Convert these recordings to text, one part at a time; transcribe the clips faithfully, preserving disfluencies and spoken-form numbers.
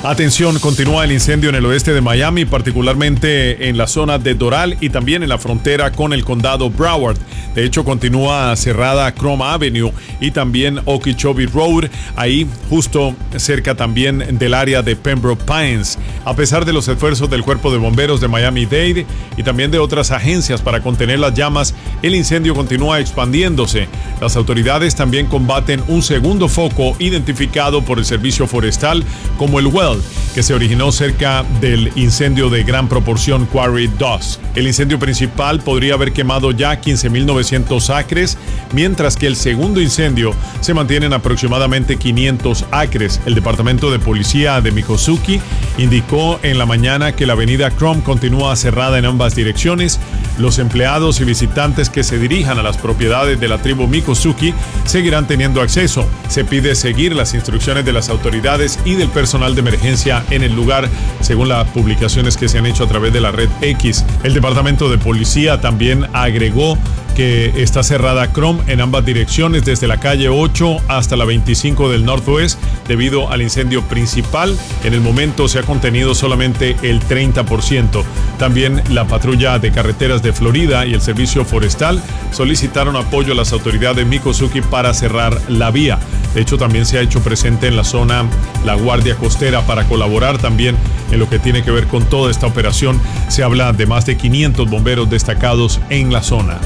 Atención, continúa el incendio en el oeste de Miami, particularmente en la zona de Doral y también en la frontera con el condado Broward. De hecho, continúa cerrada Chrome Avenue y también Okeechobee Road, ahí justo cerca también del área de Pembroke Pines. A pesar de los esfuerzos del Cuerpo de Bomberos de Miami-Dade y también de otras agencias para contener las llamas, el incendio continúa expandiéndose. Las autoridades también combaten un segundo foco identificado por el Servicio Forestal como el Well, que se originó cerca del incendio de gran proporción Quarry dos. El incendio principal podría haber quemado ya quince mil novecientos acres, mientras que el segundo incendio se mantiene en aproximadamente quinientos acres. El Departamento de Policía de Miccosukee indicó en la mañana que la avenida Chrome continúa cerrada en ambas direcciones. Los empleados y visitantes que se dirijan a las propiedades de la tribu Miccosukee seguirán teniendo acceso. Se pide seguir las instrucciones de las autoridades y del personal de emergencia en el lugar, según las publicaciones que se han hecho a través de la red X. El Departamento de Policía también agregó que está cerrada Chrome en ambas direcciones desde la calle ocho hasta la veinticinco del Northwest debido al incendio principal. En el momento se ha contenido solamente el treinta por ciento. También la patrulla de carreteras de Florida y el servicio forestal solicitaron apoyo a las autoridades de Miccosukee para cerrar la vía. De hecho, también se ha hecho presente en la zona la Guardia Costera para colaborar también en lo que tiene que ver con toda esta operación. Se habla de más de quinientos bomberos destacados en la zona.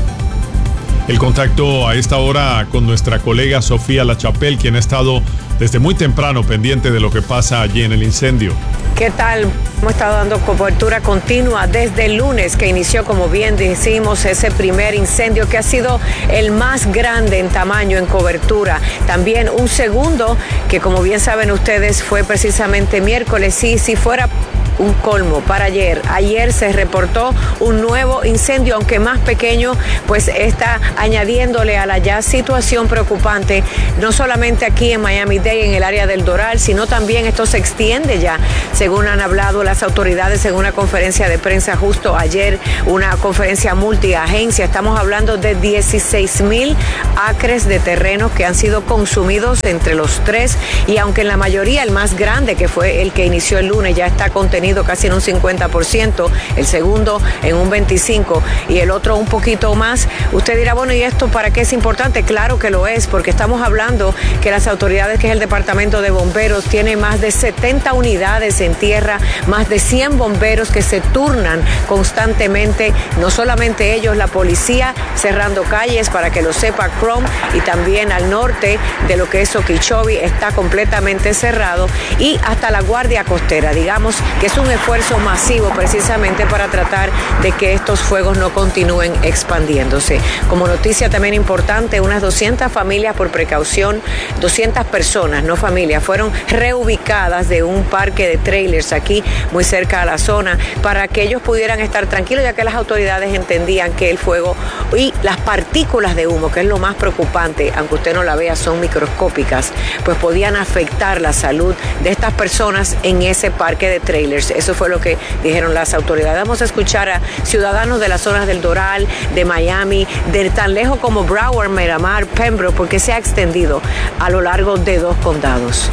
El contacto a esta hora con nuestra colega Sofía Lachapelle, quien ha estado desde muy temprano pendiente de lo que pasa allí en el incendio. ¿Qué tal? Hemos estado dando cobertura continua desde el lunes que inició, como bien decimos, ese primer incendio que ha sido el más grande en tamaño, en cobertura. También un segundo que, como bien saben ustedes, fue precisamente miércoles. Y si fuera un colmo para ayer. Ayer se reportó un nuevo incendio, aunque más pequeño, pues está añadiéndole a la ya situación preocupante, no solamente aquí en Miami-Dade, en el área del Doral, sino también esto se extiende ya, según han hablado las autoridades en una conferencia de prensa justo ayer, una conferencia multiagencia. Estamos hablando de dieciséis mil acres de terreno que han sido consumidos entre los tres, y aunque en la mayoría el más grande, que fue el que inició el lunes, ya está contenido casi en un cincuenta por ciento, el segundo en un veinticinco por ciento y el otro un poquito más. Usted dirá, bueno, ¿y esto para qué es importante? Claro que lo es, porque estamos hablando que las autoridades, que es el Departamento de Bomberos, tiene más de setenta unidades en tierra, más de cien bomberos que se turnan constantemente, no solamente ellos, la policía cerrando calles, para que lo sepa Chrome, y también al norte de lo que es Okeechobee está completamente cerrado, y hasta la Guardia Costera, digamos que es un esfuerzo masivo precisamente para tratar de que estos fuegos no continúen expandiéndose. Como noticia también importante, unas doscientas familias, por precaución, doscientas personas, no familias, fueron reubicadas de un parque de trailers aquí muy cerca a la zona, para que ellos pudieran estar tranquilos, ya que las autoridades entendían que el fuego y las partículas de humo, que es lo más preocupante, aunque usted no la vea, son microscópicas, pues podían afectar la salud de estas personas en ese parque de trailers. Eso fue lo que dijeron las autoridades. Vamos a escuchar a ciudadanos de las zonas del Doral, de Miami, de tan lejos como Broward, Miramar, Pembroke, porque se ha extendido a lo largo de dos condados.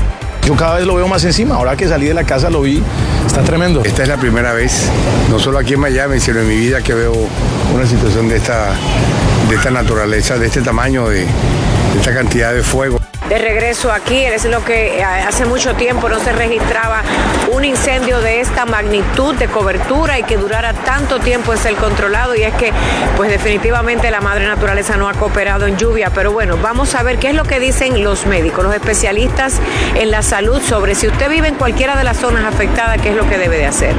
Yo cada vez lo veo más encima. Ahora que salí de la casa lo vi, está tremendo. Esta es la primera vez, no solo aquí en Miami, sino en mi vida, que veo una situación de esta, de esta naturaleza, de este tamaño, de, de esta cantidad de fuego. De regreso aquí, es lo que hace mucho tiempo no se registraba un incendio de esta magnitud de cobertura y que durara tanto tiempo en ser controlado, y es que pues definitivamente la madre naturaleza no ha cooperado en lluvia. Pero bueno, vamos a ver qué es lo que dicen los médicos, los especialistas en la salud, sobre si usted vive en cualquiera de las zonas afectadas, qué es lo que debe de hacer.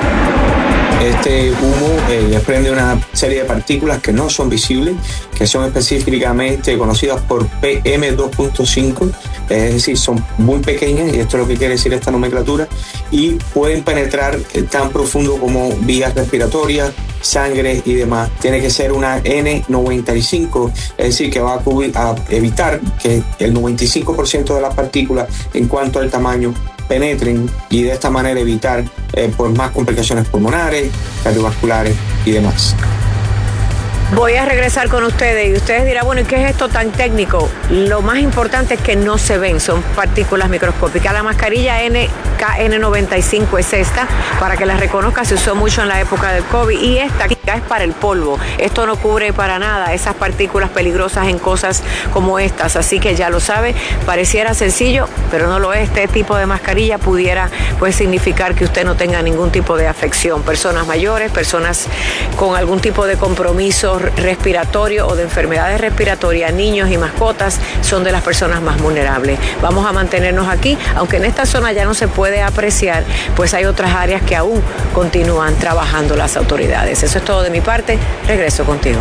Este humo eh, desprende una serie de partículas que no son visibles, que son específicamente conocidas por P M dos punto cinco, es decir, son muy pequeñas, y esto es lo que quiere decir esta nomenclatura, y pueden penetrar eh, tan profundo como vías respiratorias, sangre y demás. Tiene que ser una N noventa y cinco, es decir, que va a, cubrir, a evitar que el noventa y cinco por ciento de las partículas, en cuanto al tamaño, penetren, y de esta manera evitar eh, pues más complicaciones pulmonares, cardiovasculares y demás. Voy a regresar con ustedes y ustedes dirán, bueno, ¿y qué es esto tan técnico? Lo más importante es que no se ven, son partículas microscópicas. La mascarilla N K N noventa y cinco es esta, para que la reconozca, se usó mucho en la época del COVID, y esta es para el polvo. Esto no cubre para nada esas partículas peligrosas en cosas como estas, así que ya lo sabe, pareciera sencillo, pero no lo es. Este tipo de mascarilla pudiera pues significar que usted no tenga ningún tipo de afección. Personas mayores, personas con algún tipo de compromiso respiratorio o de enfermedades respiratorias, niños y mascotas son de las personas más vulnerables. Vamos a mantenernos aquí, aunque en esta zona ya no se puede apreciar, pues hay otras áreas que aún continúan trabajando las autoridades. Eso es todo de mi parte, regreso contigo.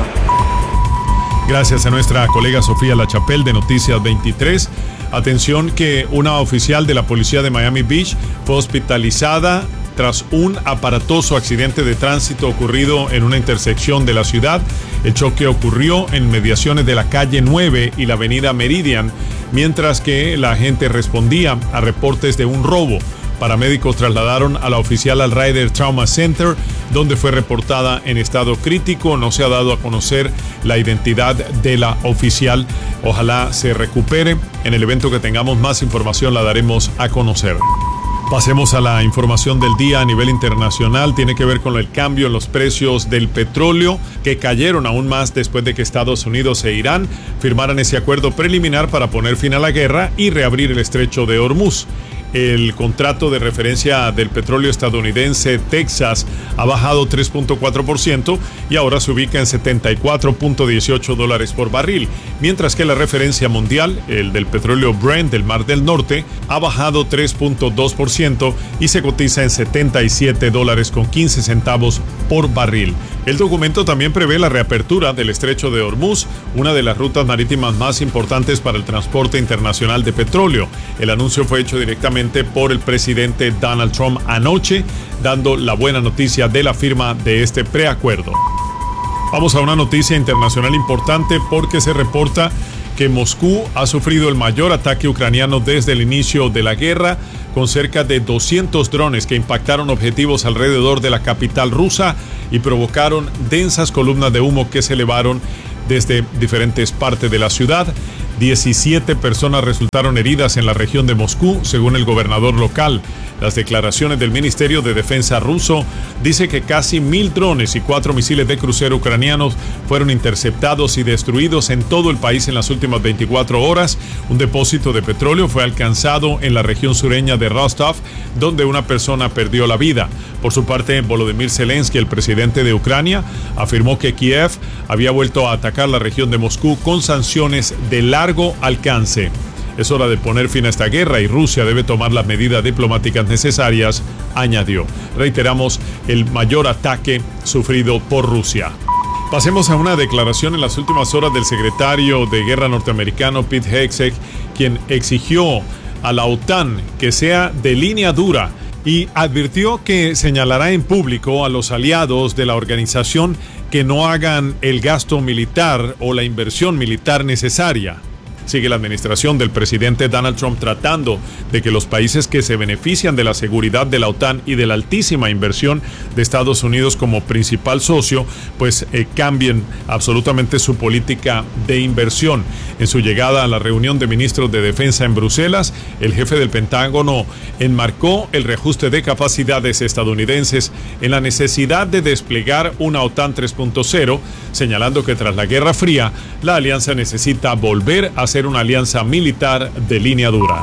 Gracias a nuestra colega Sofía Lachapelle de Noticias veintitrés. Atención que una oficial de la policía de Miami Beach fue hospitalizada tras un aparatoso accidente de tránsito ocurrido en una intersección de la ciudad. El choque ocurrió en mediaciones de la calle nueve y la avenida Meridian, mientras que la gente respondía a reportes de un robo. Paramédicos trasladaron a la oficial al Ryder Trauma Center, donde fue reportada en estado crítico. No se ha dado a conocer la identidad de la oficial. Ojalá se recupere. En el evento que tengamos más información la daremos a conocer. Pasemos a la información del día a nivel internacional. Tiene que ver con el cambio en los precios del petróleo, que cayeron aún más después de que Estados Unidos e Irán firmaran ese acuerdo preliminar para poner fin a la guerra y reabrir el estrecho de Hormuz. El contrato de referencia del petróleo estadounidense Texas ha bajado tres punto cuatro por ciento y ahora se ubica en setenta y cuatro punto dieciocho dólares por barril, mientras que la referencia mundial, el del petróleo Brent del Mar del Norte, ha bajado tres punto dos por ciento y se cotiza en setenta y siete dólares con quince centavos por barril. El documento también prevé la reapertura del estrecho de Hormuz, una de las rutas marítimas más importantes para el transporte internacional de petróleo. El anuncio fue hecho directamente por el presidente Donald Trump anoche, dando la buena noticia de la firma de este preacuerdo. Vamos a una noticia internacional importante porque se reporta que Moscú ha sufrido el mayor ataque ucraniano desde el inicio de la guerra, con cerca de doscientos drones que impactaron objetivos alrededor de la capital rusa y provocaron densas columnas de humo que se elevaron desde diferentes partes de la ciudad. diecisiete personas resultaron heridas en la región de Moscú, según el gobernador local. Las declaraciones del Ministerio de Defensa ruso dice que casi mil drones y cuatro misiles de crucero ucranianos fueron interceptados y destruidos en todo el país en las últimas veinticuatro horas. Un depósito de petróleo fue alcanzado en la región sureña de Rostov, donde una persona perdió la vida. Por su parte, Volodymyr Zelensky, el presidente de Ucrania, afirmó que Kiev había vuelto a atacar la región de Moscú con sanciones de largo alcance. Es hora de poner fin a esta guerra y Rusia debe tomar las medidas diplomáticas necesarias, añadió. Reiteramos, el mayor ataque sufrido por Rusia. Pasemos a una declaración en las últimas horas del secretario de Guerra norteamericano Pete Hegseth, quien exigió a la OTAN que sea de línea dura y advirtió que señalará en público a los aliados de la organización que no hagan el gasto militar o la inversión militar necesaria. Sigue la administración del presidente Donald Trump tratando de que los países que se benefician de la seguridad de la OTAN y de la altísima inversión de Estados Unidos como principal socio, pues eh, cambien absolutamente su política de inversión. En su llegada a la reunión de ministros de defensa en Bruselas, el jefe del Pentágono enmarcó el reajuste de capacidades estadounidenses en la necesidad de desplegar una OTAN tres punto cero, señalando que tras la Guerra Fría, la alianza necesita volver a ser una alianza militar de línea dura.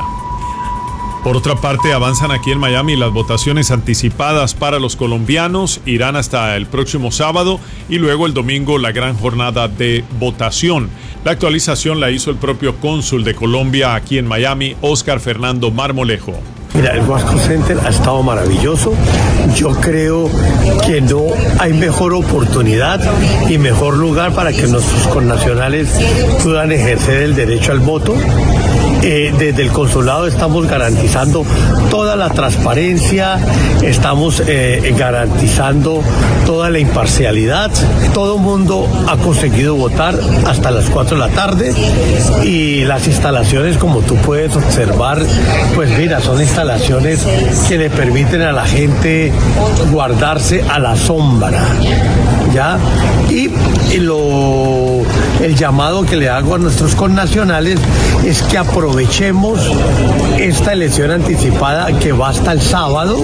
Por otra parte, avanzan aquí en Miami las votaciones anticipadas para los colombianos. Irán hasta el próximo sábado y luego el domingo la gran jornada de votación. La actualización la hizo el propio cónsul de Colombia aquí en Miami, Oscar Fernando Marmolejo. Mira, el Wasco Center ha estado maravilloso. Yo creo que no hay mejor oportunidad y mejor lugar para que nuestros connacionales puedan ejercer el derecho al voto. Eh, desde el consulado estamos garantizando toda la transparencia, estamos eh, garantizando toda la imparcialidad. Todo el mundo ha conseguido votar hasta las cuatro de la tarde y las instalaciones, como tú puedes observar, pues mira, son instalaciones que le permiten a la gente guardarse a la sombra allá. Y lo, el llamado que le hago a nuestros connacionales es que aprovechemos esta elección anticipada que va hasta el sábado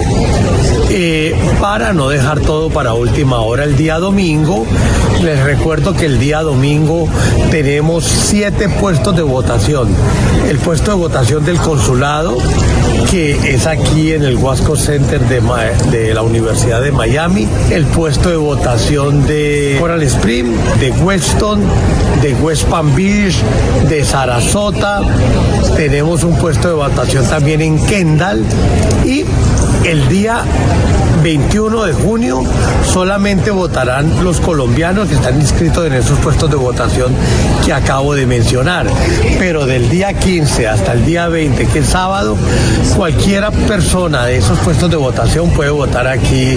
eh, para no dejar todo para última hora el día domingo. Les recuerdo que el día domingo tenemos siete puestos de votación. El puesto de votación del consulado, que es aquí en el Wasco Center de, de la Universidad de Miami, el puesto de votación de Coral Spring, de Weston, de West Palm Beach, de Sarasota, tenemos un puesto de votación también en Kendall, y el día veintiuno de junio solamente votarán los colombianos que están inscritos en esos puestos de votación que acabo de mencionar. Pero del día quince hasta el día veinte, que es sábado, cualquiera persona de esos puestos de votación puede votar aquí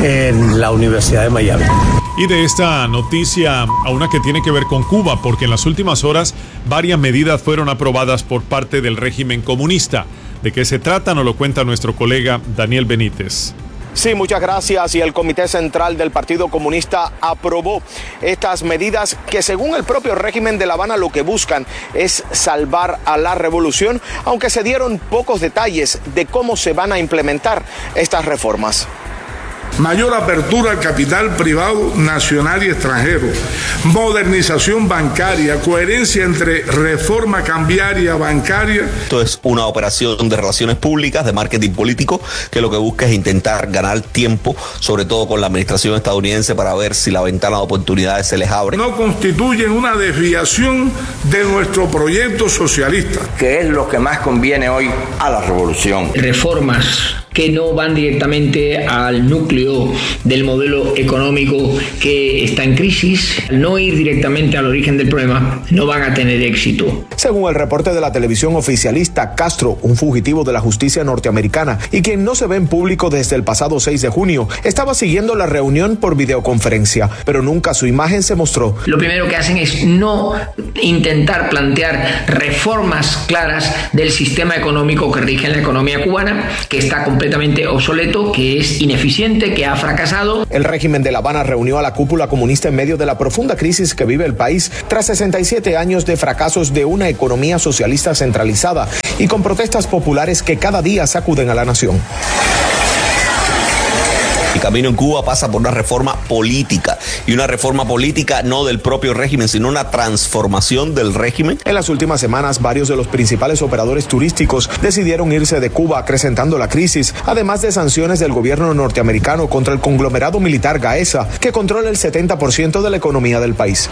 en la Universidad de Miami. Y de esta noticia a una que tiene que ver con Cuba, porque en las últimas horas varias medidas fueron aprobadas por parte del régimen comunista. ¿De qué se trata? Nos lo cuenta nuestro colega Daniel Benítez. Sí, muchas gracias. Y el Comité Central del Partido Comunista aprobó estas medidas que, según el propio régimen de La Habana, lo que buscan es salvar a la revolución, aunque se dieron pocos detalles de cómo se van a implementar estas reformas. Mayor apertura al capital privado nacional y extranjero, modernización bancaria, coherencia entre reforma cambiaria bancaria. Esto es una operación de relaciones públicas, de marketing político, que lo que busca es intentar ganar tiempo, sobre todo con la administración estadounidense, para ver si la ventana de oportunidades se les abre. No constituyen una desviación de nuestro proyecto socialista, que es lo que más conviene hoy a la revolución. Reformas que no van directamente al núcleo del modelo económico que está en crisis, al no ir directamente al origen del problema, no van a tener éxito. Según el reporte de la televisión oficialista, Castro, un fugitivo de la justicia norteamericana y quien no se ve en público desde el pasado seis de junio, estaba siguiendo la reunión por videoconferencia, pero nunca su imagen se mostró. Lo primero que hacen es no intentar plantear reformas claras del sistema económico que rige en la economía cubana, que está completamente obsoleto, que es ineficiente, que ha fracasado. El régimen de La Habana reunió a la cúpula comunista en medio de la profunda crisis que vive el país tras sesenta y siete años de fracasos de una economía socialista centralizada y con protestas populares que cada día sacuden a la nación. El camino en Cuba pasa por una reforma política, y una reforma política no del propio régimen, sino una transformación del régimen. En las últimas semanas, varios de los principales operadores turísticos decidieron irse de Cuba, acrecentando la crisis, además de sanciones del gobierno norteamericano contra el conglomerado militar Gaesa, que controla el setenta por ciento de la economía del país.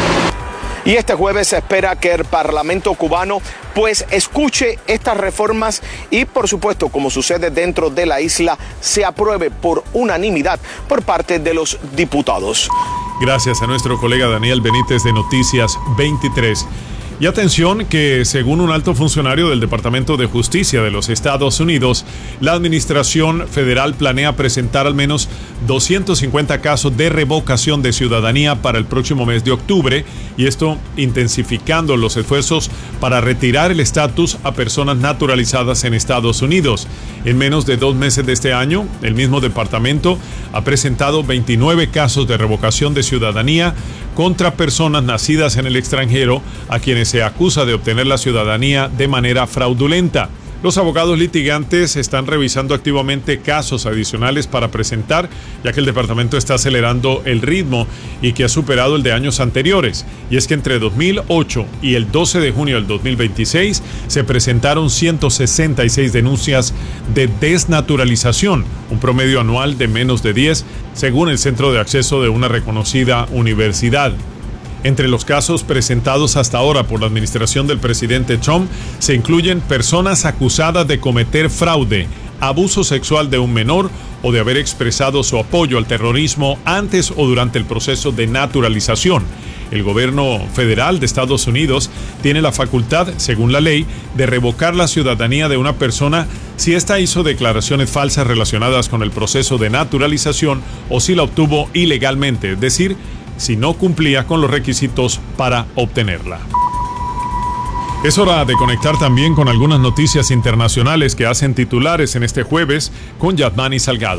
Y este jueves se espera que el Parlamento cubano pues escuche estas reformas y, por supuesto, como sucede dentro de la isla, se apruebe por unanimidad por parte de los diputados. Gracias a nuestro colega Daniel Benítez de Noticias veintitrés. Y atención que, según un alto funcionario del Departamento de Justicia de los Estados Unidos, la Administración Federal planea presentar al menos doscientos cincuenta casos de revocación de ciudadanía para el próximo mes de octubre, y esto intensificando los esfuerzos para retirar el estatus a personas naturalizadas en Estados Unidos. En menos de dos meses de este año, el mismo departamento ha presentado veintinueve casos de revocación de ciudadanía contra personas nacidas en el extranjero a quienes se acusa de obtener la ciudadanía de manera fraudulenta. Los abogados litigantes están revisando activamente casos adicionales para presentar, ya que el departamento está acelerando el ritmo y que ha superado el de años anteriores. Y es que entre dos mil ocho y el doce de junio del dos mil veintiséis se presentaron ciento sesenta y seis denuncias de desnaturalización, un promedio anual de menos de diez, según el Centro de Acceso de una reconocida universidad. Entre los casos presentados hasta ahora por la administración del presidente Trump se incluyen personas acusadas de cometer fraude, abuso sexual de un menor o de haber expresado su apoyo al terrorismo antes o durante el proceso de naturalización. El gobierno federal de Estados Unidos tiene la facultad, según la ley, de revocar la ciudadanía de una persona si ésta hizo declaraciones falsas relacionadas con el proceso de naturalización o si la obtuvo ilegalmente, es decir, si no cumplía con los requisitos para obtenerla. Es hora de conectar también con algunas noticias internacionales que hacen titulares en este jueves con Yasmani Salgado.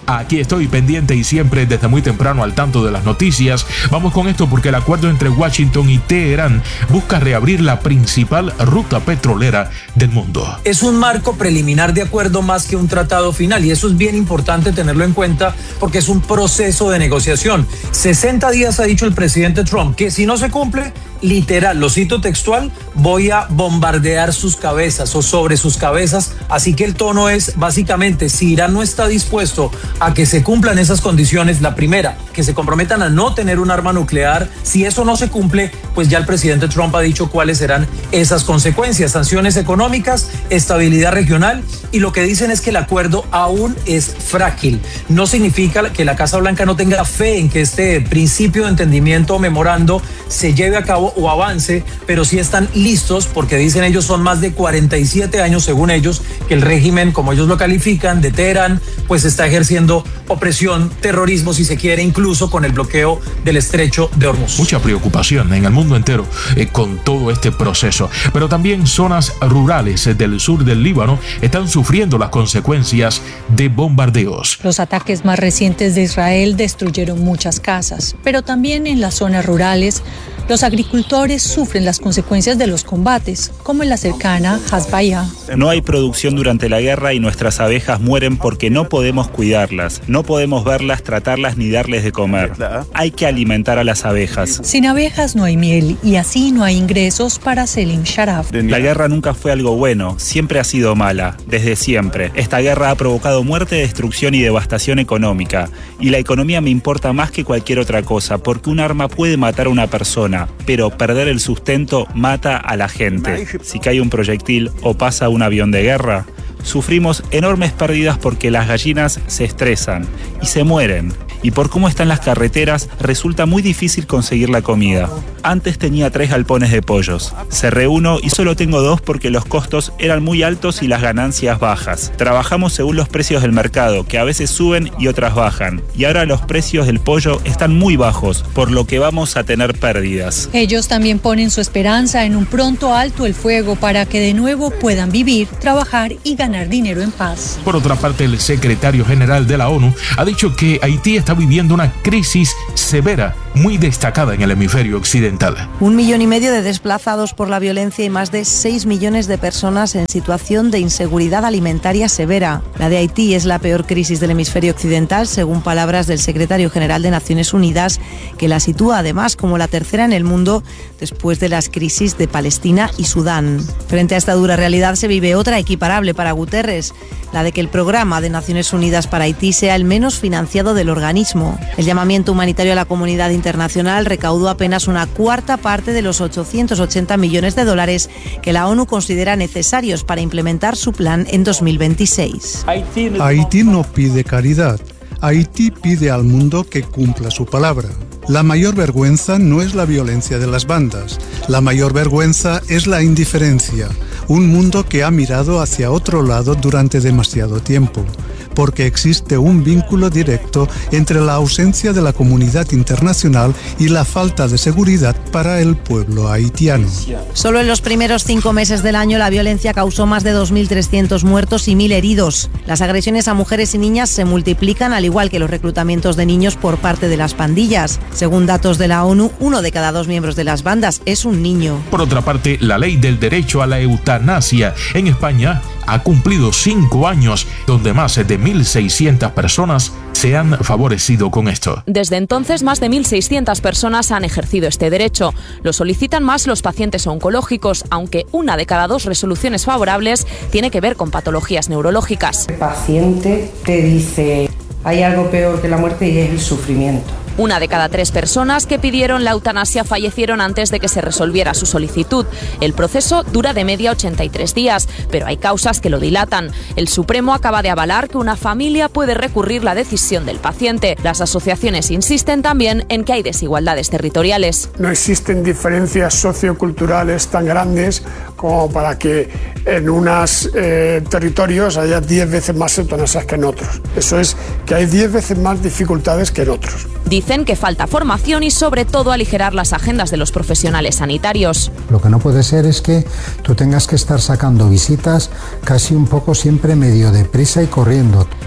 Aquí estoy pendiente y siempre desde muy temprano al tanto de las noticias. Vamos con esto porque el acuerdo entre Washington y Teherán busca reabrir la principal ruta petrolera del mundo. Es un marco preliminar de acuerdo más que un tratado final, y eso es bien importante tenerlo en cuenta porque es un proceso de negociación. sesenta días ha dicho el presidente Trump que si no se cumple, literal, lo cito textual, voy a bombardear sus cabezas o sobre sus cabezas. Así que el tono es básicamente, si Irán no está dispuesto a que se cumplan esas condiciones, la primera, que se comprometan a no tener un arma nuclear. Si eso no se cumple, pues ya el presidente Trump ha dicho cuáles serán esas consecuencias: sanciones económicas, estabilidad regional, y lo que dicen es que el acuerdo aún es frágil. No significa que la Casa Blanca no tenga fe en que este principio de entendimiento o memorando se lleve a cabo o avance, pero sí están listos porque dicen ellos son más de cuarenta y siete años, según ellos, que el régimen, como ellos lo califican, de Teherán, pues está ejerciendo opresión, terrorismo, si se quiere, incluso con el bloqueo del estrecho de Hormuz. Mucha preocupación en el mundo entero eh, con todo este proceso, pero también zonas rurales del sur del Líbano están sufriendo las consecuencias de bombardeos. Los ataques más recientes de Israel destruyeron muchas casas, pero también en las zonas rurales los agricultores sufren las consecuencias de los combates, como en la cercana Hasbaya. No hay producción durante la guerra y nuestras abejas mueren porque no podemos cuidarlas, no podemos verlas, tratarlas ni darles de comer. Hay que alimentar a las abejas. Sin abejas no hay miel y así no hay ingresos para Selim Sharaf. La guerra nunca fue algo bueno, siempre ha sido mala, desde siempre. Esta guerra ha provocado muerte, destrucción y devastación económica. Y la economía me importa más que cualquier otra cosa, porque un arma puede matar a una persona, pero perder el sustento mata a la gente. Si cae un proyectil o pasa un avión de guerra, sufrimos enormes pérdidas porque las gallinas se estresan y se mueren. Y por cómo están las carreteras, resulta muy difícil conseguir la comida. Antes tenía tres galpones de pollos. Cerré uno y solo tengo dos porque los costos eran muy altos y las ganancias bajas. Trabajamos según los precios del mercado, que a veces suben y otras bajan. Y ahora los precios del pollo están muy bajos, por lo que vamos a tener pérdidas. Ellos también ponen su esperanza en un pronto alto el fuego para que de nuevo puedan vivir, trabajar y ganar dinero en paz. Por otra parte, el secretario general de la ONU ha dicho que Haití está viviendo una crisis severa, muy destacada en el hemisferio occidental. Un millón y medio de desplazados por la violencia y más de seis millones de personas en situación de inseguridad alimentaria severa. La de Haití es la peor crisis del hemisferio occidental, según palabras del secretario general de Naciones Unidas, que la sitúa además como la tercera en el mundo después de las crisis de Palestina y Sudán. Frente a esta dura realidad se vive otra equiparable para Guterres, la de que el programa de Naciones Unidas para Haití sea el menos financiado del organismo. El llamamiento humanitario a la comunidad internacional recaudó apenas una cuarta parte de los ochocientos ochenta millones de dólares que la ONU considera necesarios para implementar su plan en dos mil veintiséis. Haití no pide caridad. Haití pide al mundo que cumpla su palabra. La mayor vergüenza no es la violencia de las bandas. La mayor vergüenza es la indiferencia. Un mundo que ha mirado hacia otro lado durante demasiado tiempo, porque existe un vínculo directo entre la ausencia de la comunidad internacional y la falta de seguridad para el pueblo haitiano. Solo en los primeros cinco meses del año la violencia causó más de dos mil trescientos muertos y mil heridos. Las agresiones a mujeres y niñas se multiplican, al igual que los reclutamientos de niños por parte de las pandillas. Según datos de la ONU, uno de cada dos miembros de las bandas es un niño. Por otra parte, la ley del derecho a la eutanasia en España ha cumplido cinco años, donde más de mil seiscientas personas se han favorecido con esto. Desde entonces, más de mil seiscientas personas han ejercido este derecho. Lo solicitan más los pacientes oncológicos, aunque una de cada dos resoluciones favorables tiene que ver con patologías neurológicas. El paciente te dice, hay algo peor que la muerte y es el sufrimiento. Una de cada tres personas que pidieron la eutanasia fallecieron antes de que se resolviera su solicitud. El proceso dura de media ochenta y tres días, pero hay causas que lo dilatan. El Supremo acaba de avalar que una familia puede recurrir la decisión del paciente. Las asociaciones insisten también en que hay desigualdades territoriales. No existen diferencias socioculturales tan grandes como para que en unos eh, territorios haya diez veces más eutanasias que en otros. Eso es que hay diez veces más dificultades que en otros. Dicen que falta formación y sobre todo aligerar las agendas de los profesionales sanitarios. Lo que no puede ser es que tú tengas que estar sacando visitas casi un poco siempre medio deprisa y corriendo.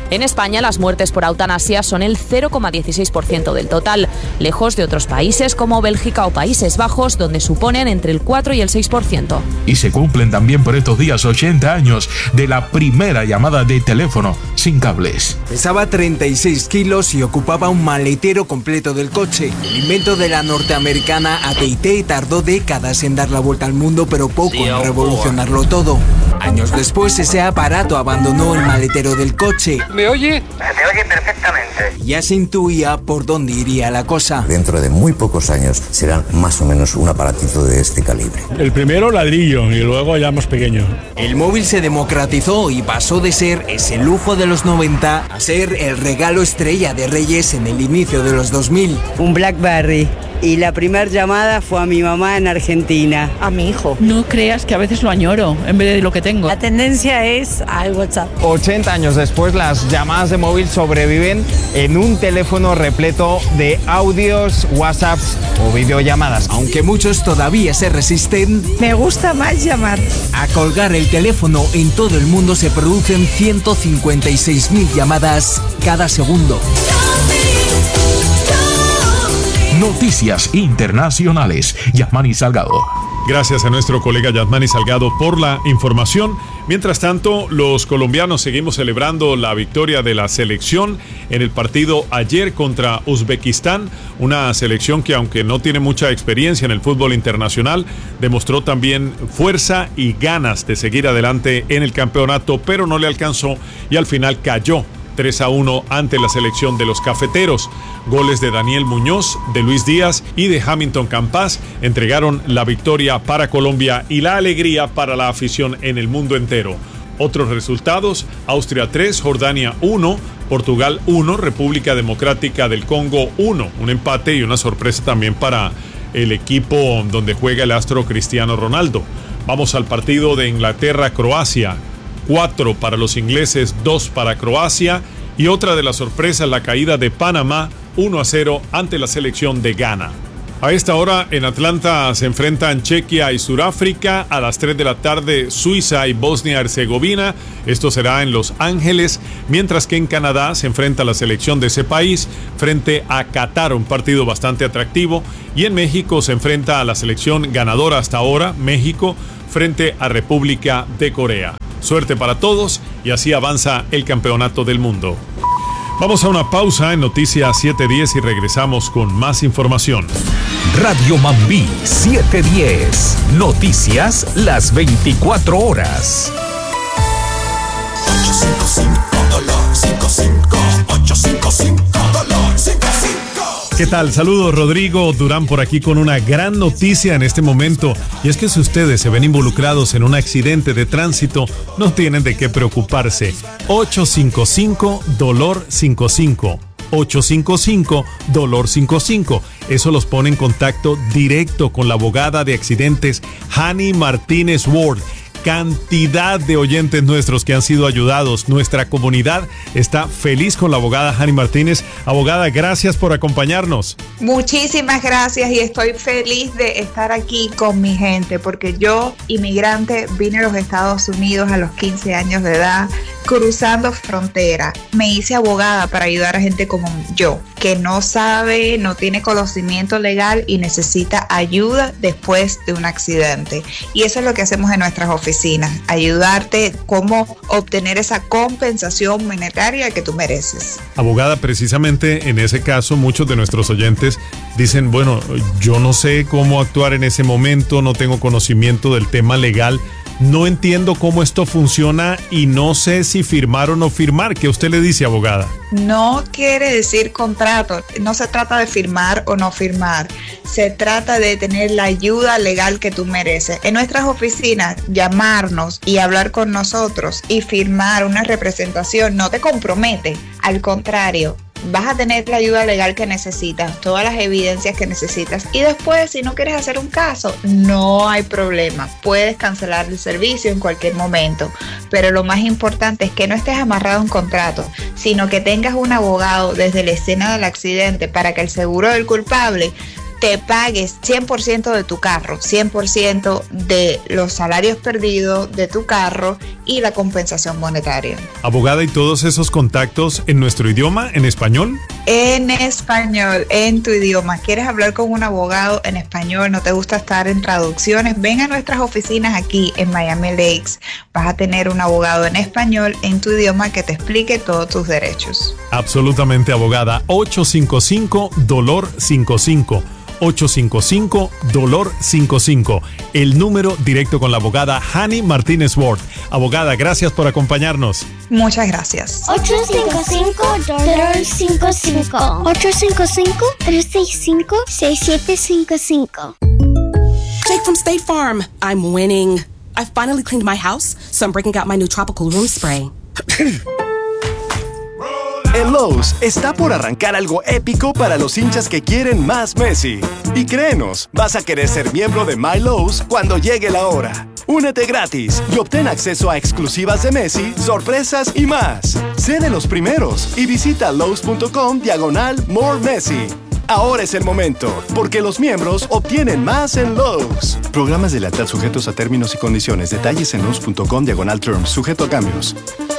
En España, las muertes por eutanasia son el cero coma dieciséis por ciento del total, lejos de otros países como Bélgica o Países Bajos, donde suponen entre el cuatro y el seis por ciento. Y se cumplen también por estos días ochenta años de la primera llamada de teléfono sin cables. Pesaba treinta y seis kilos y ocupaba un maletero completo del coche. El invento de la norteamericana A T y T tardó décadas en dar la vuelta al mundo, pero poco en revolucionarlo todo. Años después, ese aparato abandonó el maletero del coche. ¿Me oye? Se oye perfectamente. Ya se intuía por dónde iría la cosa. Dentro de muy pocos años serán más o menos un aparatito de este calibre. El primero ladrillo y luego ya más pequeño. El móvil se democratizó y pasó de ser ese lujo de los noventa a ser el regalo estrella de Reyes en el inicio de los dos mil. Un BlackBerry. Y la primera llamada fue a mi mamá en Argentina. A mi hijo. No creas que a veces lo añoro en vez de lo que tengo. La tendencia es al WhatsApp. ochenta años después, las llamadas de móvil sobreviven en un teléfono repleto de audios, WhatsApps o videollamadas. Aunque muchos todavía se resisten, me gusta más llamar. A colgar el teléfono, en todo el mundo se producen ciento cincuenta y seis mil llamadas cada segundo. Noticias internacionales. Yasmani Salgado. Gracias a nuestro colega Yasmani Salgado por la información. Mientras tanto, los colombianos seguimos celebrando la victoria de la selección en el partido ayer contra Uzbekistán, una selección que, aunque no tiene mucha experiencia en el fútbol internacional, demostró también fuerza y ganas de seguir adelante en el campeonato, pero no le alcanzó y al final cayó tres a uno ante la selección de los cafeteros. Goles de Daniel Muñoz, de Luis Díaz y de Hamilton Campas entregaron la victoria para Colombia y la alegría para la afición en el mundo entero. Otros resultados: Austria tres, Jordania uno, Portugal uno, República Democrática del Congo uno. Un empate y una sorpresa también para el equipo donde juega el astro Cristiano Ronaldo. Vamos al partido de Inglaterra-Croacia. cuatro para los ingleses, dos para Croacia. Y otra de las sorpresas, la caída de Panamá, uno a cero ante la selección de Ghana. A esta hora en Atlanta se enfrentan Chequia y Sudáfrica. A las tres de la tarde Suiza y Bosnia-Herzegovina. Esto será en Los Ángeles. Mientras que en Canadá se enfrenta la selección de ese país frente a Qatar, un partido bastante atractivo. Y en México se enfrenta a la selección ganadora hasta ahora, México, frente a República de Corea. Suerte para todos y así avanza el campeonato del mundo. Vamos a una pausa en Noticias siete diez y regresamos con más información. Radio Mambí siete diez. Noticias las veinticuatro horas. ocho cinco cinco dolor cinco cinco ocho cinco cinco dolor cinco cinco. ¿Qué tal? Saludos, Rodrigo Durán por aquí con una gran noticia en este momento. Y es que si ustedes se ven involucrados en un accidente de tránsito, no tienen de qué preocuparse. ocho cinco cinco dolor cinco cinco. ocho cinco cinco dolor cinco cinco. Eso los pone en contacto directo con la abogada de accidentes Hani Martínez Ward. Cantidad de oyentes nuestros que han sido ayudados. Nuestra comunidad está feliz con la abogada Hani Martínez. Abogada, gracias por acompañarnos. Muchísimas gracias y estoy feliz de estar aquí con mi gente porque yo, inmigrante, vine a los Estados Unidos a los quince años de edad, cruzando frontera. Me hice abogada para ayudar a gente como yo, que no sabe, no tiene conocimiento legal y necesita ayuda después de un accidente. Y eso es lo que hacemos en nuestras oficinas, ayudarte cómo obtener esa compensación monetaria que tú mereces. Abogada, precisamente en ese caso muchos de nuestros oyentes dicen, bueno, yo no sé cómo actuar en ese momento, no tengo conocimiento del tema legal, no entiendo cómo esto funciona y no sé si firmar o no firmar. ¿Qué usted le dice, abogada? No quiere decir contrato, no se trata de firmar o no firmar, se trata de tener la ayuda legal que tú mereces. En nuestras oficinas, llamarnos y hablar con nosotros y firmar una representación no te compromete, al contrario. Vas a tener la ayuda legal que necesitas, todas las evidencias que necesitas y después, si no quieres hacer un caso, no hay problema, puedes cancelar el servicio en cualquier momento, pero lo más importante es que no estés amarrado a un contrato, sino que tengas un abogado desde la escena del accidente para que el seguro del culpable te pagues cien por ciento de tu carro, cien por ciento de los salarios perdidos de tu carro y la compensación monetaria. Abogada, ¿y todos esos contactos en nuestro idioma, en español? En español, en tu idioma. ¿Quieres hablar con un abogado en español? ¿No te gusta estar en traducciones? Ven a nuestras oficinas aquí en Miami Lakes. Vas a tener un abogado en español en tu idioma que te explique todos tus derechos. Absolutamente, abogada. ocho cinco cinco, dolor cinco cinco. ocho cinco cinco, dolor cinco cinco. El número directo con la abogada Hani Martínez Ward. Abogada, gracias por acompañarnos. Muchas gracias. ocho cinco cinco, dolor cinco cinco. ocho cinco cinco, tres seis cinco, seis siete cinco cinco. Jake from State Farm. I'm winning. I've finally cleaned my house, so I'm breaking out my new tropical room spray. En Lowe's está por arrancar algo épico para los hinchas que quieren más Messi. Y créenos, vas a querer ser miembro de My Lowe's cuando llegue la hora. Únete gratis y obtén acceso a exclusivas de Messi, sorpresas y más. Sé de los primeros y visita Lowe's.com diagonal More Messi. Ahora es el momento, porque los miembros obtienen más en Lowe's. Programas de lealtad sujetos a términos y condiciones. Detalles en Lowe's.com diagonal Terms, sujeto a cambios.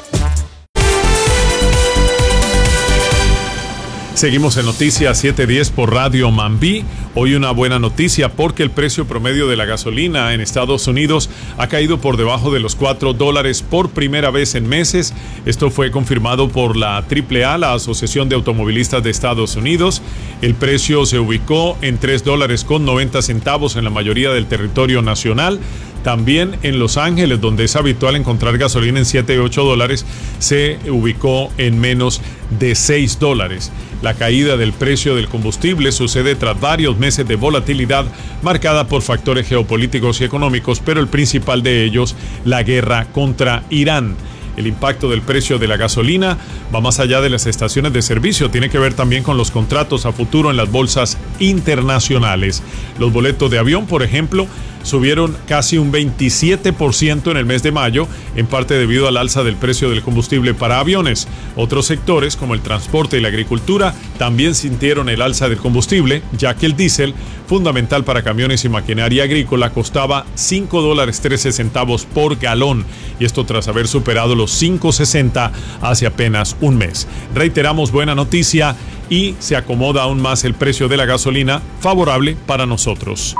Seguimos en Noticias siete diez por Radio Mambí. Hoy una buena noticia porque el precio promedio de la gasolina en Estados Unidos ha caído por debajo de los cuatro dólares por primera vez en meses. Esto fue confirmado por la triple A, la Asociación de Automovilistas de Estados Unidos. El precio se ubicó en tres dólares con noventa centavos en la mayoría del territorio nacional. También en Los Ángeles, donde es habitual encontrar gasolina en siete y ocho dólares, se ubicó en menos de seis dólares. La caída del precio del combustible sucede tras varios meses de volatilidad marcada por factores geopolíticos y económicos, pero el principal de ellos, la guerra contra Irán. El impacto del precio de la gasolina va más allá de las estaciones de servicio, tiene que ver también con los contratos a futuro en las bolsas internacionales. Los boletos de avión, por ejemplo, subieron casi un veintisiete por ciento en el mes de mayo, en parte debido al alza del precio del combustible para aviones. Otros sectores, como el transporte y la agricultura, también sintieron el alza del combustible, ya que el diésel, fundamental para camiones y maquinaria agrícola, costaba cinco dólares trece centavos por galón, y esto tras haber superado los cinco sesenta hace apenas un mes. Reiteramos, buena noticia, y se acomoda aún más el precio de la gasolina, favorable para nosotros.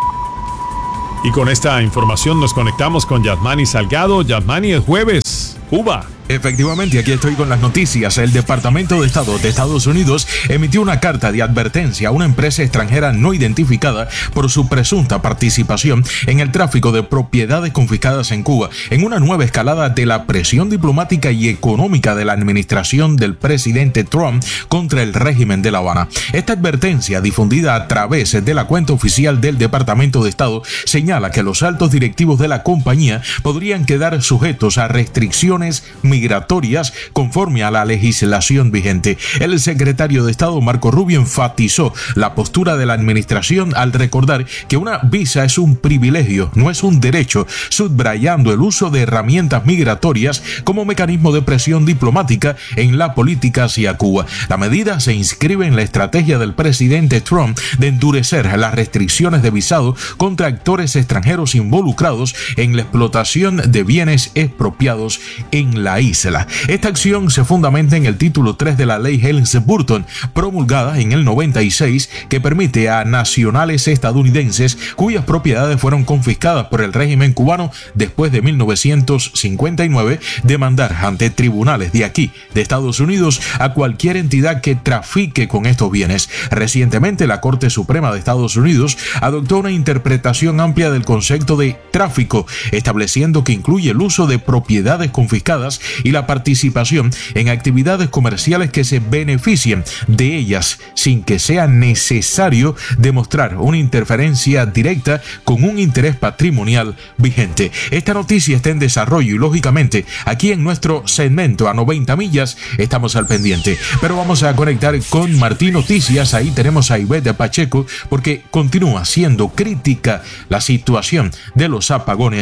Y con esta información nos conectamos con Yasmani Salgado. Yasmani, es jueves, Cuba. Efectivamente, aquí estoy con las noticias. El Departamento de Estado de Estados Unidos emitió una carta de advertencia a una empresa extranjera no identificada por su presunta participación en el tráfico de propiedades confiscadas en Cuba, en una nueva escalada de la presión diplomática y económica de la administración del presidente Trump contra el régimen de La Habana. Esta advertencia, difundida a través de la cuenta oficial del Departamento de Estado, señala que los altos directivos de la compañía podrían quedar sujetos a restricciones migratorias migratorias conforme a la legislación vigente. El secretario de Estado Marco Rubio enfatizó la postura de la administración al recordar que una visa es un privilegio, no es un derecho, subrayando el uso de herramientas migratorias como mecanismo de presión diplomática en la política hacia Cuba. La medida se inscribe en la estrategia del presidente Trump de endurecer las restricciones de visado contra actores extranjeros involucrados en la explotación de bienes expropiados en la isla. Esta acción se fundamenta en el título tres de la ley Helms-Burton, promulgada en el noventa y seis, que permite a nacionales estadounidenses cuyas propiedades fueron confiscadas por el régimen cubano después de mil novecientos cincuenta y nueve demandar ante tribunales de aquí, de Estados Unidos, a cualquier entidad que trafique con estos bienes. Recientemente, la Corte Suprema de Estados Unidos adoptó una interpretación amplia del concepto de tráfico, estableciendo que incluye el uso de propiedades confiscadas y la participación en actividades comerciales que se beneficien de ellas sin que sea necesario demostrar una interferencia directa con un interés patrimonial vigente. Esta noticia está en desarrollo y lógicamente aquí en nuestro segmento a noventa millas estamos al pendiente. Pero vamos a conectar con Martín Noticias. Ahí tenemos a Ivette Pacheco porque continúa siendo crítica la situación de los apagones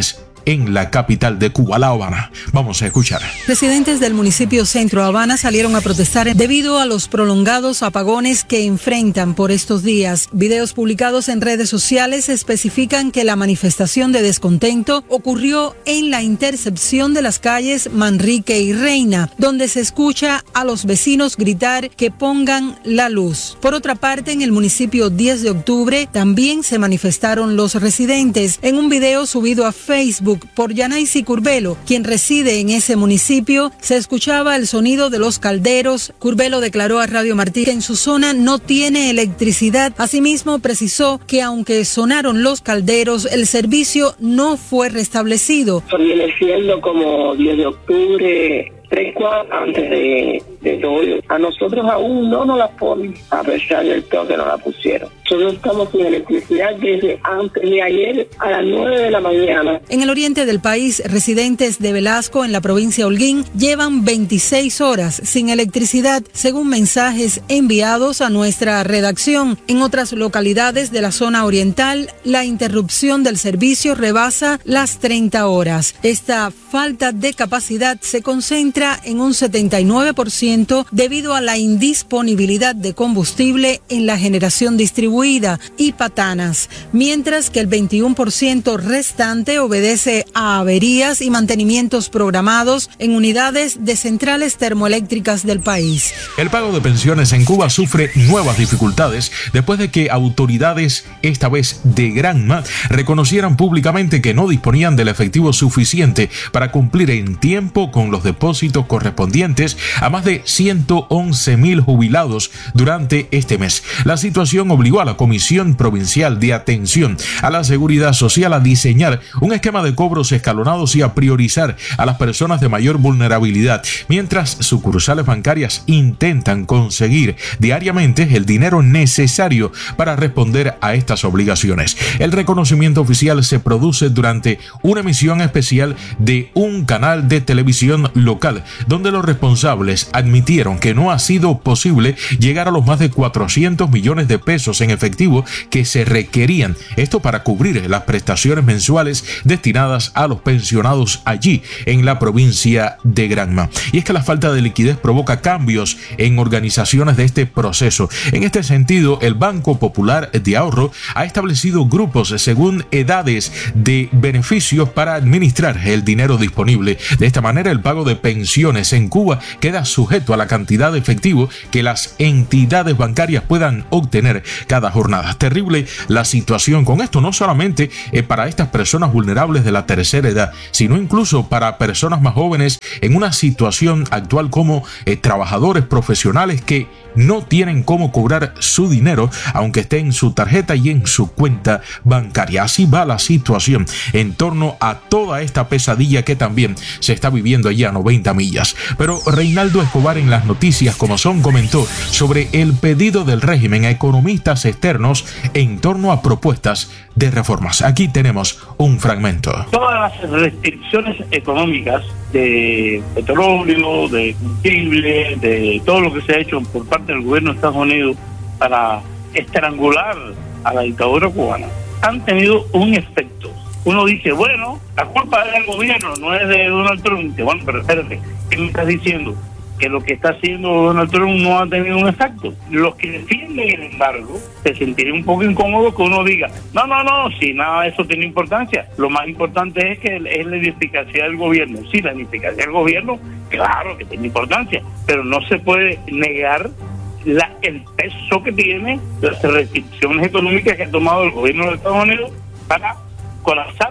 en la capital de Cuba, La Habana. Vamos a escuchar. Residentes del municipio Centro Habana salieron a protestar debido a los prolongados apagones que enfrentan por estos días. Videos publicados en redes sociales especifican que la manifestación de descontento ocurrió en la intercepción de las calles Manrique y Reina, donde se escucha a los vecinos gritar que pongan la luz. Por otra parte, en el municipio diez de octubre también se manifestaron los residentes. En un video subido a Facebook por Yanaisi Curbelo, quien reside en ese municipio, se escuchaba el sonido de los calderos. Curbelo declaró a Radio Martí que en su zona no tiene electricidad. Asimismo, precisó que aunque sonaron los calderos, el servicio no fue restablecido. Viene siendo como diez de octubre, tres cuadras antes de, de todo. A nosotros aún no nos la ponen, a pesar del toque no la pusieron. Nosotros estamos sin electricidad desde antes de ayer a las nueve de la mañana. En el oriente del país, residentes de Velasco, en la provincia Holguín, llevan veintiséis horas sin electricidad, según mensajes enviados a nuestra redacción. En otras localidades de la zona oriental, la interrupción del servicio rebasa las treinta horas. Esta falta de capacidad se concentra en un setenta y nueve por ciento debido a la indisponibilidad de combustible en la generación distribuida y patanas, mientras que el veintiuno por ciento restante obedece a averías y mantenimientos programados en unidades de centrales termoeléctricas del país. El pago de pensiones en Cuba sufre nuevas dificultades después de que autoridades, esta vez de Granma, reconocieran públicamente que no disponían del efectivo suficiente para cumplir en tiempo con los depósitos correspondientes a más de ciento once mil jubilados durante este mes. La situación obligó a la Comisión Provincial de Atención a la Seguridad Social a diseñar un esquema de cobros escalonados y a priorizar a las personas de mayor vulnerabilidad, mientras sucursales bancarias intentan conseguir diariamente el dinero necesario para responder a estas obligaciones. El reconocimiento oficial se produce durante una emisión especial de un canal de televisión local, donde los responsables admitieron que no ha sido posible llegar a los más de cuatrocientos millones de pesos en efectivo que se requerían, esto para cubrir las prestaciones mensuales destinadas a los pensionados allí en la provincia de Granma. Y es que la falta de liquidez provoca cambios en organizaciones de este proceso. En este sentido, el Banco Popular de Ahorro ha establecido grupos según edades de beneficios para administrar el dinero disponible. De esta manera, el pago de pensiones en Cuba queda sujeto a la cantidad de efectivo que las entidades bancarias puedan obtener cada jornada. Terrible la situación con esto, no solamente eh, para estas personas vulnerables de la tercera edad, sino incluso para personas más jóvenes en una situación actual como eh, trabajadores profesionales que no tienen cómo cobrar su dinero, aunque esté en su tarjeta y en su cuenta bancaria. Así va la situación en torno a toda esta pesadilla que también se está viviendo allí a noventa millas. Pero Reinaldo Escobar en las noticias como son comentó sobre el pedido del régimen a economistas externos en torno a propuestas de reformas. Aquí tenemos un fragmento. Todas las restricciones económicas de petróleo, de combustible, de todo lo que se ha hecho por parte del gobierno de Estados Unidos para estrangular a la dictadura cubana han tenido un efecto. Uno dice, bueno, la culpa es del gobierno, no es de Donald Trump. Bueno, pero espérate, ¿qué me estás diciendo? Que lo que está haciendo Donald Trump no ha tenido un efecto. Los que defienden el embargo se sentirían un poco incómodos que uno diga, no, no, no, si nada de eso tiene importancia. Lo más importante es que es la ineficacia del gobierno. Sí, la ineficacia del gobierno, claro que tiene importancia, pero no se puede negar la, el peso que tiene las restricciones económicas que ha tomado el gobierno de Estados Unidos para colapsar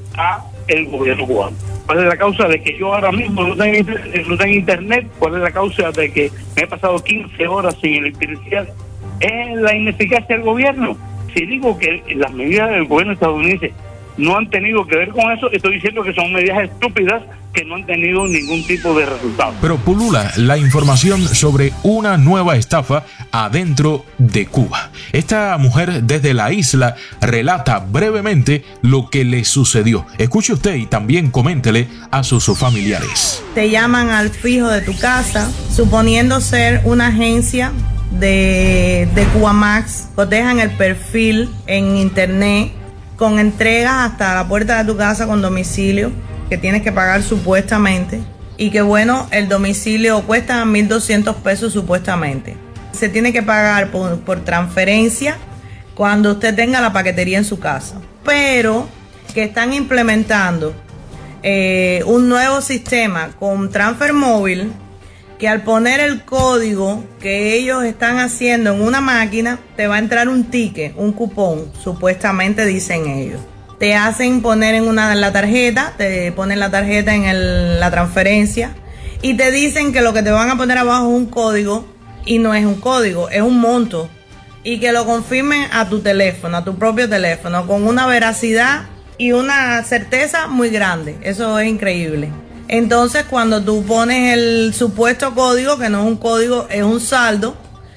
a el gobierno cubano. ¿Cuál es la causa de que yo ahora mismo no tengo, no tengo internet? ¿Cuál es la causa de que me he pasado quince horas sin electricidad? Es la ineficacia del gobierno. Si digo que las medidas del gobierno estadounidense no han tenido que ver con eso, estoy diciendo que son medidas estúpidas que no han tenido ningún tipo de resultado. Pero pulula la información sobre una nueva estafa adentro de Cuba. Esta mujer desde la isla relata brevemente lo que le sucedió. Escuche usted y también coméntele a sus familiares. Te llaman al fijo de tu casa, suponiendo ser una agencia de, de Cubamax, os dejan el perfil en internet con entregas hasta la puerta de tu casa con domicilio, que tienes que pagar supuestamente, y que bueno, el domicilio cuesta mil doscientos pesos supuestamente. Se tiene que pagar por, por transferencia cuando usted tenga la paquetería en su casa, pero que están implementando eh, un nuevo sistema con Transfer Móvil, que al poner el código que ellos están haciendo en una máquina, te va a entrar un ticket, un cupón, supuestamente dicen ellos. Te hacen poner en una en la tarjeta, te ponen la tarjeta en el, la transferencia y te dicen que lo que te van a poner abajo es un código y no es un código, es un monto. Y que lo confirmen a tu teléfono, a tu propio teléfono, con una veracidad y una certeza muy grande. Eso es increíble. Entonces, cuando tú pones el supuesto código, que no es un código, es un saldo,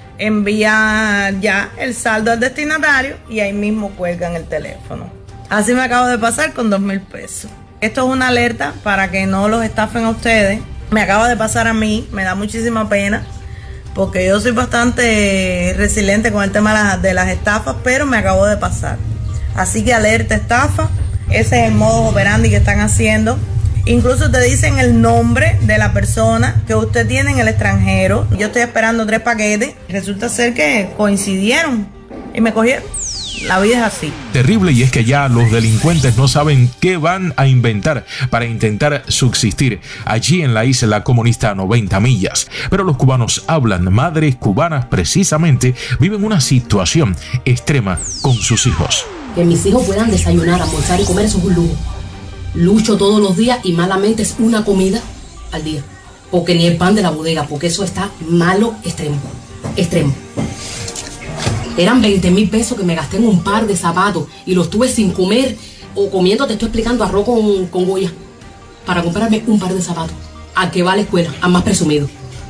envía ya el saldo al destinatario y ahí mismo cuelgan el teléfono. Así me acabo de pasar con dos mil pesos. Esto es una alerta para que no los estafen a ustedes. Me acaba de pasar a mí, me da muchísima pena, porque yo soy bastante resiliente con el tema de las estafas, pero me acabó de pasar. Así que alerta estafa, ese es el modo operandi que están haciendo. Incluso te dicen el nombre de la persona que usted tiene en el extranjero. Yo estoy esperando tres paquetes, resulta ser que coincidieron y me cogieron. La vida es así. Terrible, y es que ya los delincuentes no saben qué van a inventar para intentar subsistir allí en la isla comunista a noventa millas. Pero los cubanos hablan, madres cubanas precisamente viven una situación extrema con sus hijos. Que mis hijos puedan desayunar, almorzar y comer, eso es un lujo. Lucho todos los días y malamente es una comida al día. Porque ni el pan de la bodega, porque eso está malo, extremo, extremo. Eran veinte mil pesos que me gasté en un par de zapatos y los tuve sin comer o comiendo, te estoy explicando, arroz con, con goya, para comprarme un par de zapatos. Al que va a la escuela, al más presumido.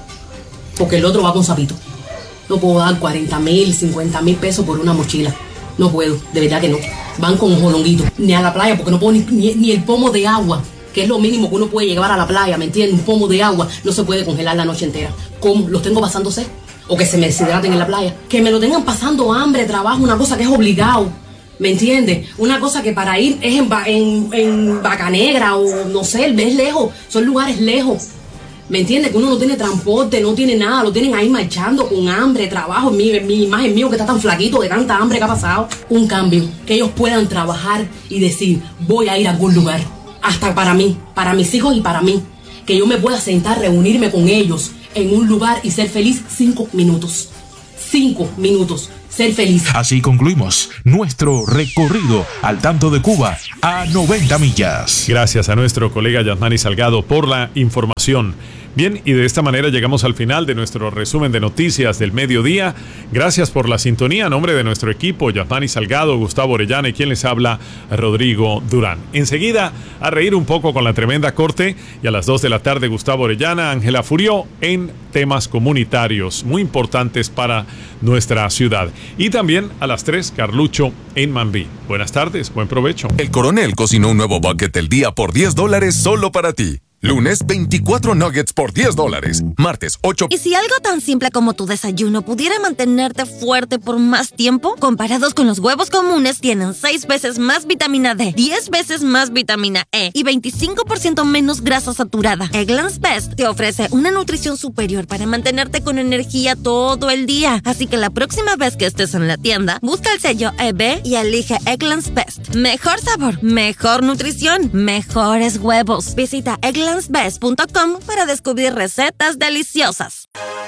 Porque el otro va con zapito. No puedo dar cuarenta mil, cincuenta mil pesos por una mochila. No puedo, de verdad que no. Van con jolonguito. Ni a la playa, porque no puedo ni, ni, ni el pomo de agua, que es lo mínimo que uno puede llevar a la playa, ¿me entiendes? Un pomo de agua no se puede congelar la noche entera. ¿Cómo? ¿Los tengo pasándose? O que se me deshidraten en la playa. Que me lo tengan pasando hambre, trabajo, una cosa que es obligado. ¿Me entiendes? Una cosa que para ir es en, en, en Vaca Negra o no sé, es lejos. Son lugares lejos. ¿Me entiendes? Que uno no tiene transporte, no tiene nada. Lo tienen ahí marchando con hambre, trabajo. Mi, mi imagen mío que está tan flaquito de tanta hambre que ha pasado. Un cambio. Que ellos puedan trabajar y decir, voy a ir a algún lugar. Hasta para mí, para mis hijos y para mí. Que yo me pueda sentar, reunirme con ellos en un lugar y ser feliz cinco minutos. Cinco minutos. Ser feliz. Así concluimos nuestro recorrido al tanto de Cuba a noventa millas. Gracias a nuestro colega Yasmani Salgado por la información. Bien, y de esta manera llegamos al final de nuestro resumen de noticias del mediodía. Gracias por la sintonía. A nombre de nuestro equipo, Yasmani Salgado, Gustavo Orellana y quien les habla, Rodrigo Durán. Enseguida, a reír un poco con la tremenda corte, y a las dos de la tarde, Gustavo Orellana, Ángela Furió en temas comunitarios muy importantes para nuestra ciudad. Y también a las tres, Carlucho en Mambí. Buenas tardes, buen provecho. El Coronel cocinó un nuevo bucket del día por diez dólares solo para ti. Lunes, veinticuatro nuggets por diez dólares. Martes, ocho... ¿Y si algo tan simple como tu desayuno pudiera mantenerte fuerte por más tiempo? Comparados con los huevos comunes, tienen seis veces más vitamina D, diez veces más vitamina E y veinticinco por ciento menos grasa saturada. Eggland's Best te ofrece una nutrición superior para mantenerte con energía todo el día. Así que la próxima vez que estés en la tienda, busca el sello E B y elige Eggland's Best. Mejor sabor, mejor nutrición, mejores huevos. Visita Eggland's Best punto com para descubrir recetas deliciosas.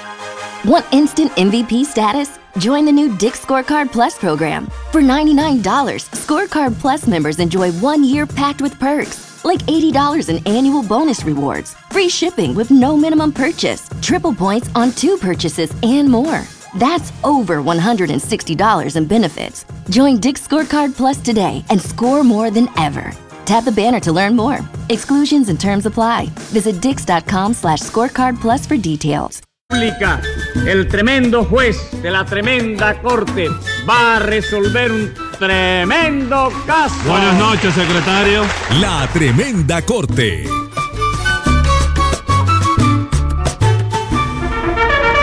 Want instant M V P status? Join the new Dick's Scorecard Plus program. For ninety-nine dollars, Scorecard Plus members enjoy one year packed with perks, like eighty dollars in annual bonus rewards, free shipping with no minimum purchase, triple points on two purchases, and more. That's over one hundred sixty dollars in benefits. Join Dick's Scorecard Plus today and score more than ever. Tap the banner to learn more. Exclusions and terms apply. Visit dix.com slash scorecard plus for details. El tremendo juez de la tremenda corte va a resolver un tremendo caso. Buenas noches, secretario. La tremenda corte.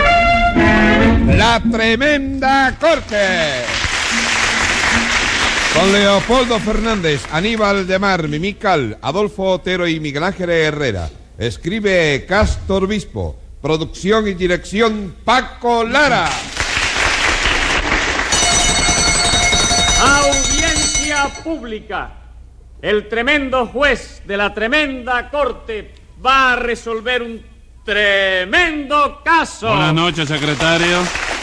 La tremenda corte. Con Leopoldo Fernández, Aníbal de Mar, Mimical, Adolfo Otero y Miguel Ángel Herrera. Escribe Castor Bispo. Producción y dirección Paco Lara. Audiencia pública. El tremendo juez de la tremenda corte va a resolver un tremendo caso. Buenas noches, secretario.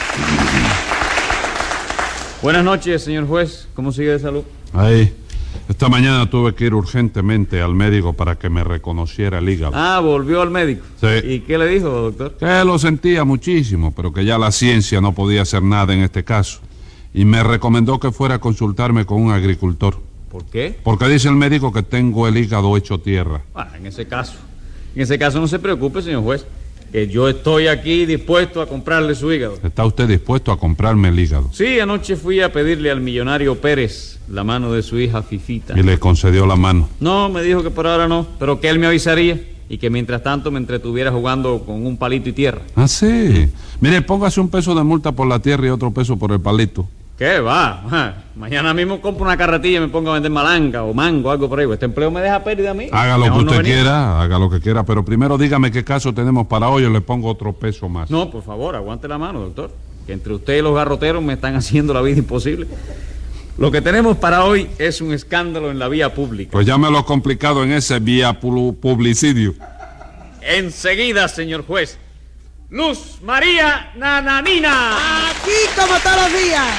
Buenas noches, señor juez. ¿Cómo sigue de salud? Ahí. Esta mañana tuve que ir urgentemente al médico para que me reconociera el hígado. Ah, volvió al médico. Sí. ¿Y qué le dijo, doctor? Que lo sentía muchísimo, pero que ya la ciencia no podía hacer nada en este caso. Y me recomendó que fuera a consultarme con un agricultor. ¿Por qué? Porque dice el médico que tengo el hígado hecho tierra. Ah, en ese caso. En ese caso no se preocupe, señor juez, que yo estoy aquí dispuesto a comprarle su hígado. ¿Está usted dispuesto a comprarme el hígado? Sí, anoche fui a pedirle al millonario Pérez la mano de su hija Fifita. Y le concedió la mano. No, me dijo que por ahora no, pero que él me avisaría y que mientras tanto me entretuviera jugando con un palito y tierra. Ah, sí. Mire, póngase un peso de multa por la tierra y otro peso por el palito. ¿Qué va? Ja, mañana mismo compro una carretilla y me pongo a vender malanga o mango, algo por ahí. Este empleo me deja pérdida a mí. Haga lo Mejor que no usted venir. quiera, haga lo que quiera, pero primero dígame qué caso tenemos para hoy, yo le pongo otro peso más. No, por favor, aguante la mano, doctor. Que entre usted y los garroteros me están haciendo la vida imposible. Lo que tenemos para hoy es un escándalo en la vía pública. Pues llámelo complicado en ese vía pu- publicidio. Enseguida, señor juez. Luz María Nananina. Aquí como todos los días.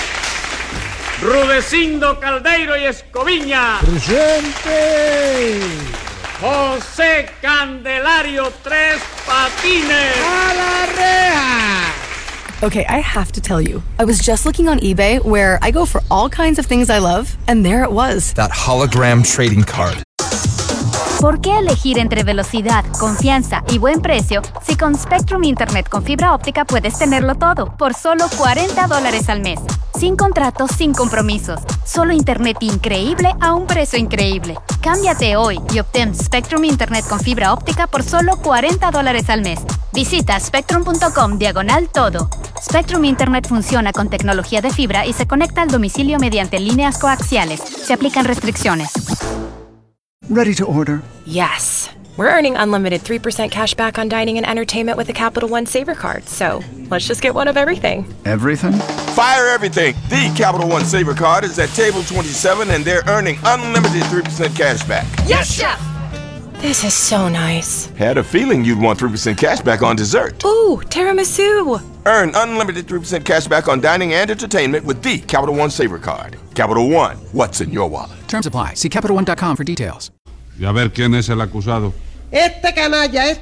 Rudecindo Caldeiro y Escoviña. Presente. José Candelario Tres Patines. A la reja. Okay, I have to tell you, I was just looking on eBay where I go for all kinds of things I love, and there it was. That hologram trading card. ¿Por qué elegir entre velocidad, confianza y buen precio si con Spectrum Internet con fibra óptica puedes tenerlo todo por solo cuarenta dólares al mes? Sin contratos, sin compromisos. Solo Internet increíble a un precio increíble. Cámbiate hoy y obtén Spectrum Internet con fibra óptica por solo cuarenta dólares al mes. Visita spectrum.com diagonal todo. Spectrum Internet funciona con tecnología de fibra y se conecta al domicilio mediante líneas coaxiales. Se aplican restricciones. Ready to order? Yes. We're earning unlimited three percent cash back on dining and entertainment with the Capital One Saver Card, so let's just get one of everything. Everything? Fire everything. The Capital One Saver Card is at table twenty-seven and they're earning unlimited three percent cash back. Yes, Chef! This is so nice. Had a feeling you'd want three percent cash back on dessert. Ooh, tiramisu! Earn unlimited three percent cash back on dining and entertainment with the Capital One Saver Card. Capital One, what's in your wallet? Terms apply. See Capital One dot com for details. Y a ver quién es el acusado. Este canalla es